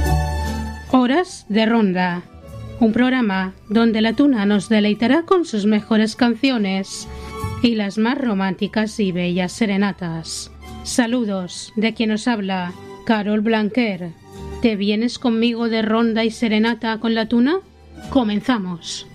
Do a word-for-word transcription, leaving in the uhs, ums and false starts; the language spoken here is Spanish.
Horas de Ronda, un programa donde la tuna nos deleitará con sus mejores canciones y las más románticas y bellas serenatas. Saludos de quien os habla, Carol Blanquer. ¿Te vienes conmigo de ronda y serenata con la tuna? ¡Comenzamos!